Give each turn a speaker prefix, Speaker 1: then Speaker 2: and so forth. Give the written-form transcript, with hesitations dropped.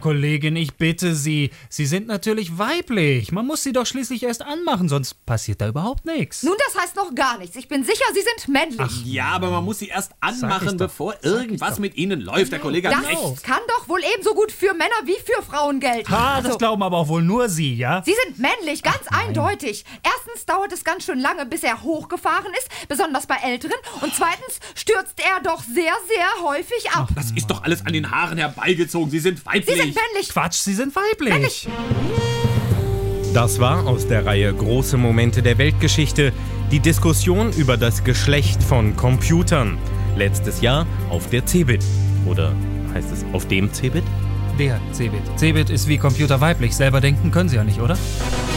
Speaker 1: Kollegin, ich bitte Sie. Sie sind natürlich weiblich. Man muss sie doch schließlich erst anmachen, sonst passiert da überhaupt nichts.
Speaker 2: Nun, das heißt noch gar nichts. Ich bin sicher, Sie sind männlich.
Speaker 3: Ja, aber man muss sie erst anmachen, bevor irgendwas mit ihnen läuft. Der Kollege hat recht.
Speaker 2: Das kann doch wohl ebenso gut für Männer wie für Frauen gelten.
Speaker 1: Das glauben aber auch wohl nur Sie, ja?
Speaker 2: Sie sind männlich, ganz eindeutig. Erstens dauert es ganz schön lange, bis er hochgefahren ist, besonders bei Älteren. Und zweitens stürzt er doch sehr, sehr häufig ab.
Speaker 3: Das ist doch alles an den Haaren herbeigezogen. Sie sind weiblich.
Speaker 2: Sie sind männlich.
Speaker 1: Quatsch, Sie sind weiblich.
Speaker 2: Männlich.
Speaker 4: Das war aus der Reihe Große Momente der Weltgeschichte die Diskussion über das Geschlecht von Computern. Letztes Jahr auf der CeBIT. Oder heißt es auf dem CeBIT?
Speaker 1: Der CeBIT. CeBIT ist wie Computer weiblich. Selber denken können Sie ja nicht, oder?